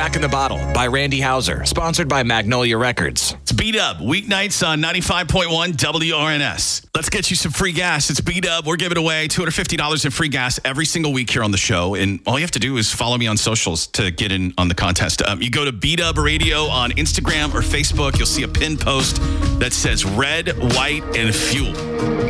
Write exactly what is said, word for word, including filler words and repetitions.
Back in the Bottle by Randy Houser, sponsored by Magnolia Records. It's B-Dub, weeknights on ninety-five point one W R N S. Let's get you some free gas. It's B-Dub. We're giving away two hundred fifty dollars in free gas every single week here on the show. And all you have to do is follow me on socials to get in on the contest. Um, you go to B-Dub Radio on Instagram or Facebook. You'll see a pinned post that says red, white, and fuel.